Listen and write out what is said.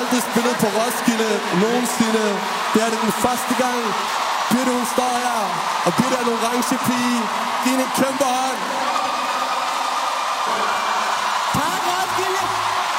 aldrig spillet på Roskilde nogensinde. Det er det den første gang. Birte, hun står her, og Birte er en orange pige. Giv hende en kæmpe hånd.